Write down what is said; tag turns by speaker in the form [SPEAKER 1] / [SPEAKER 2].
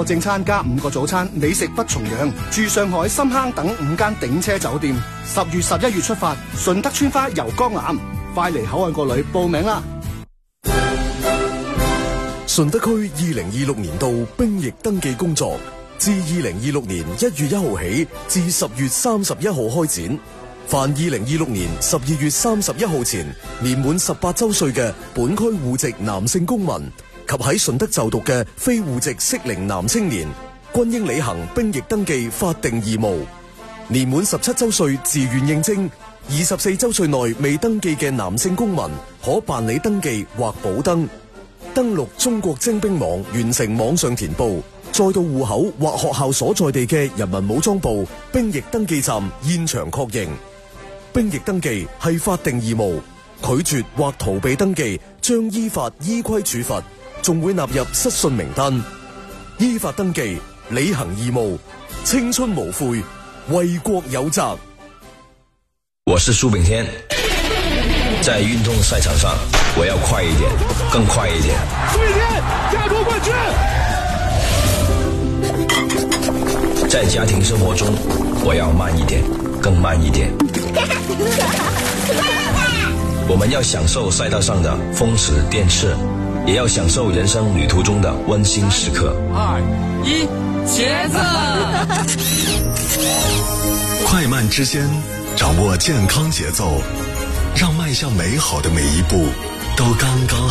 [SPEAKER 1] 正餐加5個早餐，美食不重樣。住上海、深坑等5間頂車酒店。10月11月出發，順德村花遊江南，快嚟口岸個旅報名啦！
[SPEAKER 2] 順德區2026年度兵役登記工作自2026年1月1號起至10月31號開展。凡2026年12月31號前年滿18周歲嘅本區戶籍男性公民及喺順德就讀嘅非戶籍適齡男青年，均應履行兵役登記法定義務。年滿17周歲自願應徵，24周歲內未登記嘅男性公民可辦理登記或補登。登錄中國徵兵網完成網上填報，再到戶口或學校所在地嘅人民武裝部兵役登記站現場確認。兵役登記係法定義務，拒絕或逃避登記將依法依規處罰，仲會納入失信名單。依法登記，履行義務，青春無悔，為國有責。
[SPEAKER 3] 我是蘇炳添，在運動賽場上，我要快一點，更快一點。
[SPEAKER 4] 蘇炳添，加國冠軍！
[SPEAKER 3] 在家庭生活中，我要慢一點，更慢一點。我們要享受賽道上的風馳電掣，也要享受人生旅途中的溫馨時刻。
[SPEAKER 4] 2、1，茄子！
[SPEAKER 5] 快慢之間，掌握健康節奏，讓邁向美好的每一步都剛剛